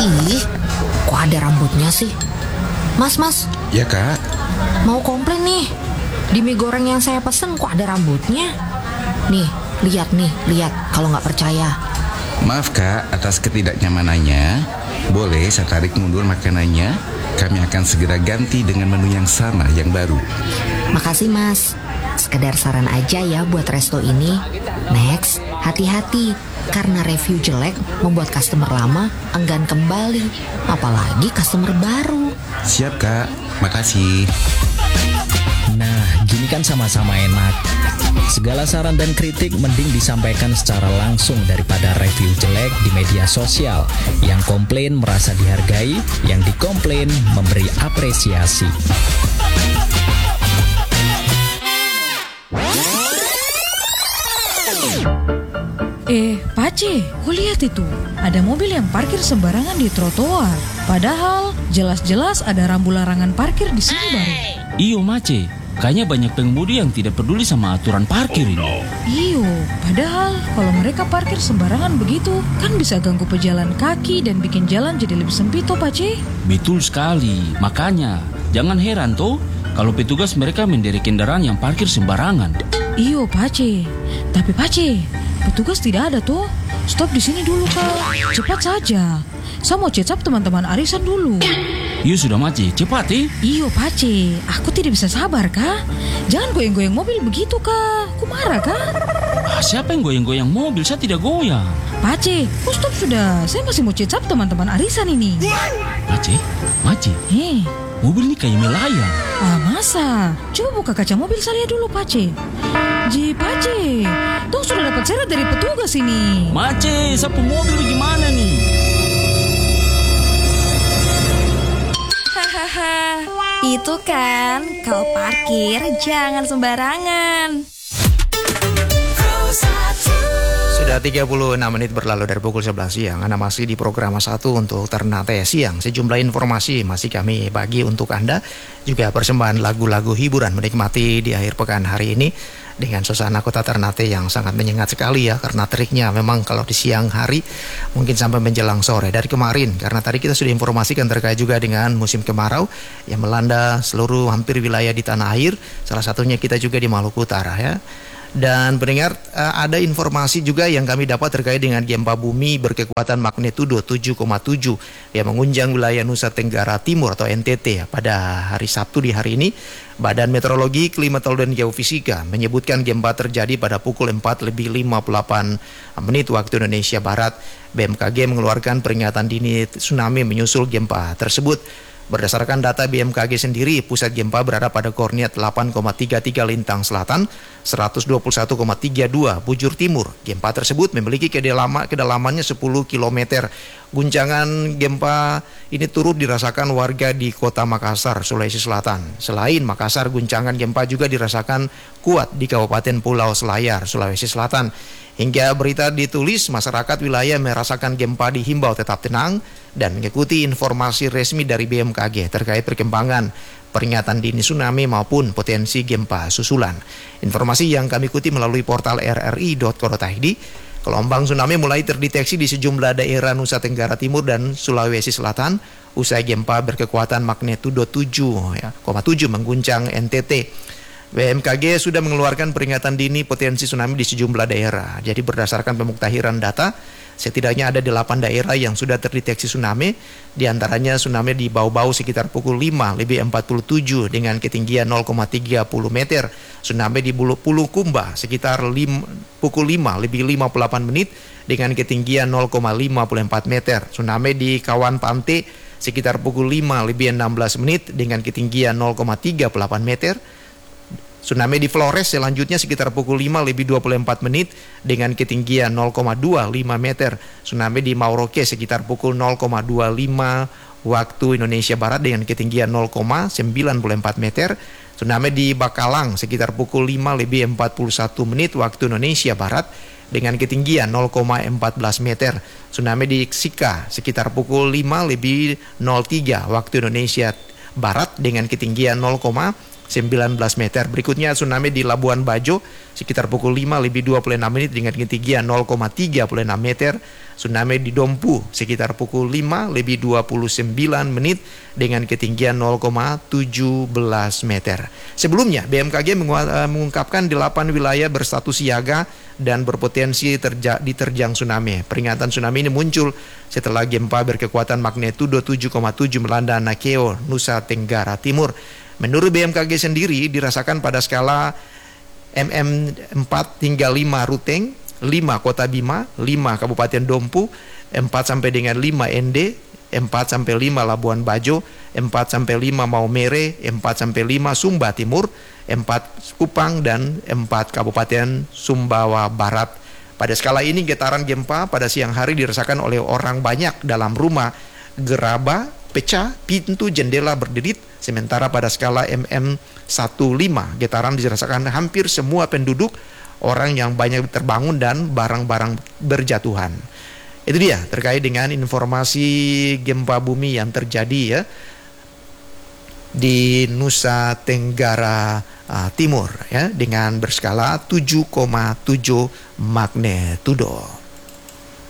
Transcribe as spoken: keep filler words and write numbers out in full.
Ih, kok ada rambutnya sih? Mas, mas. Ya kak. Mau komplain nih. Di mie goreng yang saya pesen kok ada rambutnya? Nih, lihat nih, lihat kalau nggak percaya. Maaf kak atas ketidaknyamanannya. Boleh saya tarik mundur makanannya? Kami akan segera ganti dengan menu yang sama, yang baru. Makasih mas. Sekedar saran aja ya buat resto ini. Next, hati-hati. Karena review jelek membuat customer lama enggan kembali. Apalagi customer baru. Siap kak, makasih. Nah, gini kan sama-sama enak. Segala saran dan kritik mending disampaikan secara langsung daripada review jelek di media sosial. Yang komplain merasa dihargai, yang dikomplain memberi apresiasi. Eh, Pace, kau lihat itu. Ada mobil yang parkir sembarangan di trotoar. Padahal jelas-jelas ada rambu larangan parkir di sini baru. Iyo, Mace. Kayaknya banyak pengemudi yang tidak peduli sama aturan parkir ini. Iyo, padahal kalau mereka parkir sembarangan begitu, kan bisa ganggu pejalan kaki dan bikin jalan jadi lebih sempit toh, Pace. Betul sekali. Makanya, jangan heran toh kalau petugas mereka menderek kendaraan yang parkir sembarangan. Iyo, Pace. Tapi Pace, petugas tidak ada toh. Stop di sini dulu, Kak. Cepat saja. Saya mau cecap teman-teman arisan dulu. Iyo sudah Mace, cepat eh. Iyo, Pace. Aku tidak bisa sabar, Kak. Jangan goyang-goyang mobil begitu, Kak. Aku marah, Kak. Ah, siapa yang goyang-goyang mobil? Saya tidak goyang. Pace, oh stop sudah. Saya masih mau cecap teman-teman arisan ini. Mace, Mace. Hei. Mobil ini kayak melayang. Ah, masa? Coba buka kaca mobil saya dulu, Pace. Ji, Pace. Tong sudah dapat syarat dari petugas ini. Mace, sapu mobil gimana nih? Hahaha, itu kan kalau parkir jangan sembarangan. Sudah tiga puluh enam menit berlalu dari pukul sebelas siang. Anda masih di program satu untuk Ternate Siang. Sejumlah informasi masih kami bagi untuk Anda. Juga persembahan lagu-lagu hiburan menikmati di akhir pekan hari ini dengan suasana kota Ternate yang sangat menyengat sekali ya. Karena teriknya memang kalau di siang hari mungkin sampai menjelang sore. Dari kemarin, karena tadi kita sudah informasikan terkait juga dengan musim kemarau yang melanda seluruh hampir wilayah di tanah air. Salah satunya kita juga di Maluku Utara ya. Dan pendengar, ada informasi juga yang kami dapat terkait dengan gempa bumi berkekuatan magnitudo tujuh koma tujuh yang mengunjang wilayah Nusa Tenggara Timur atau N T T ya, pada hari Sabtu di hari ini. Badan Meteorologi, Klimatologi dan Geofisika menyebutkan gempa terjadi pada pukul empat lebih lima puluh delapan menit waktu Indonesia Barat. B M K G mengeluarkan peringatan dini tsunami menyusul gempa tersebut. Berdasarkan data B M K G sendiri, pusat gempa berada pada koordinat delapan koma tiga tiga lintang selatan, seratus dua puluh satu koma tiga dua bujur timur. Gempa tersebut memiliki kedalaman, kedalamannya sepuluh kilometer. Guncangan gempa ini turut dirasakan warga di Kota Makassar, Sulawesi Selatan. Selain Makassar, guncangan gempa juga dirasakan kuat di Kabupaten Pulau Selayar, Sulawesi Selatan. Hingga berita ditulis, masyarakat wilayah merasakan gempa dihimbau tetap tenang dan mengikuti informasi resmi dari B M K G terkait perkembangan peringatan dini tsunami maupun potensi gempa susulan. Informasi yang kami ikuti melalui portal r r i dot co dot i d. Gelombang tsunami mulai terdeteksi di sejumlah daerah Nusa Tenggara Timur dan Sulawesi Selatan usai gempa berkekuatan magnitudo tujuh koma tujuh mengguncang N T T. B M K G sudah mengeluarkan peringatan dini potensi tsunami di sejumlah daerah. Jadi berdasarkan pemuktahiran data, setidaknya ada delapan daerah yang sudah terdeteksi tsunami. Di antaranya tsunami di Bau-Bau sekitar pukul lima lebih empat puluh tujuh dengan ketinggian nol koma tiga puluh meter. Tsunami di Bulukumba sekitar lim, pukul lima lebih lima puluh delapan menit dengan ketinggian nol koma lima empat meter. Tsunami di Kawan Pante sekitar pukul lima lebih enam belas menit dengan ketinggian nol koma tiga delapan meter. Tsunami di Flores selanjutnya sekitar pukul lima lebih dua puluh empat menit dengan ketinggian nol koma dua lima meter. Tsunami di Maroke sekitar pukul nol koma dua lima waktu Indonesia Barat dengan ketinggian nol koma sembilan empat meter. Tsunami di Bakalang sekitar pukul lima lebih empat puluh satu menit waktu Indonesia Barat dengan ketinggian nol koma empat belas meter. Tsunami di Sika sekitar pukul lima lebih nol tiga waktu Indonesia Barat dengan ketinggian nol koma sembilan belas meter. Berikutnya tsunami di Labuan Bajo sekitar pukul lima lebih dua puluh enam menit dengan ketinggian nol koma tiga enam meter. Tsunami di Dompu sekitar pukul lima lebih dua puluh sembilan menit dengan ketinggian nol koma tujuh belas meter. Sebelumnya B M K G mengungkapkan delapan wilayah berstatus siaga dan berpotensi terja- diterjang tsunami. Peringatan tsunami ini muncul setelah gempa berkekuatan magnitudo tujuh koma tujuh melanda Nakeo, Nusa Tenggara Timur. Menurut B M K G sendiri dirasakan pada skala M M empat hingga lima Ruteng, lima Kota Bima, lima Kabupaten Dompu, empat sampai dengan lima N D, empat sampai lima Labuan Bajo, empat sampai lima Maumere, empat sampai lima Sumba Timur, empat Kupang, dan empat Kabupaten Sumbawa Barat. Pada skala ini getaran gempa pada siang hari dirasakan oleh orang banyak dalam rumah. Geraba pecah, pintu jendela berderit, sementara pada skala M M lima belas getaran dirasakan hampir semua penduduk, orang yang banyak terbangun dan barang-barang berjatuhan. Itu dia terkait dengan informasi gempa bumi yang terjadi ya di Nusa Tenggara uh, Timur ya dengan berskala tujuh koma tujuh magnitudo.